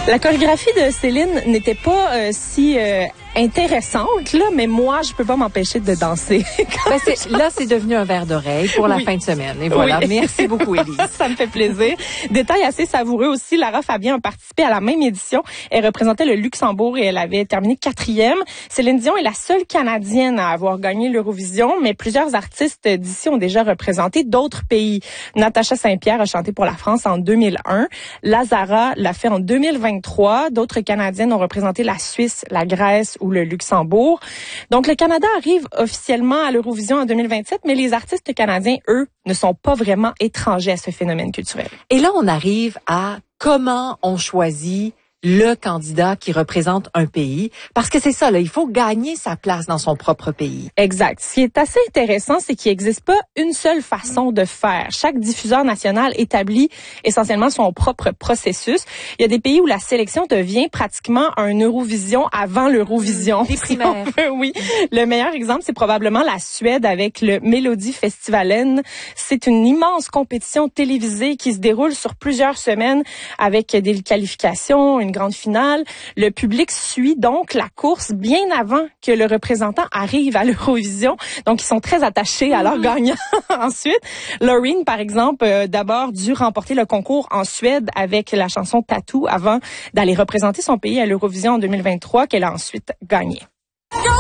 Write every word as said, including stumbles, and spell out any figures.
La chorégraphie de Céline n'était pas euh, si euh, intéressante, là, mais moi, je peux pas m'empêcher de danser. Ben c'est, là, c'est devenu un verre d'oreille pour la oui. fin de semaine. Et voilà. Oui. Merci beaucoup, Élise. Ça me fait plaisir. Détail assez savoureux aussi, Lara Fabian a participé à la même édition. Elle représentait le Luxembourg et elle avait terminé quatrième. Céline Dion est la seule Canadienne à avoir gagné l'Eurovision, mais plusieurs artistes d'ici ont déjà représenté d'autres pays. Natacha Saint-Pierre a chanté pour la France en deux mille un. Lazara l'a fait en deux mille vingt-trois. D'autres Canadiennes ont représenté la Suisse, la Grèce ou le Luxembourg. Donc, le Canada arrive officiellement à l'Eurovision en deux mille vingt-sept, mais les artistes canadiens, eux, ne sont pas vraiment étrangers à ce phénomène culturel. Et là, on arrive à comment on choisit le candidat qui représente un pays. Parce que c'est ça, là, il faut gagner sa place dans son propre pays. Exact. Ce qui est assez intéressant, c'est qu'il n'existe pas une seule façon de faire. Chaque diffuseur national établit essentiellement son propre processus. Il y a des pays où la sélection devient pratiquement un Eurovision avant l'Eurovision. Des primaires. Si oui. Le meilleur exemple, c'est probablement la Suède avec le Melodifestivalen. C'est une immense compétition télévisée qui se déroule sur plusieurs semaines avec des qualifications, une grande finale. Le public suit donc la course bien avant que le représentant arrive à l'Eurovision. Donc, ils sont très attachés à leur gagnant. Ensuite, Loreen, par exemple, euh, d'abord dû remporter le concours en Suède avec la chanson Tattoo avant d'aller représenter son pays à l'Eurovision en deux mille vingt-trois qu'elle a ensuite gagné.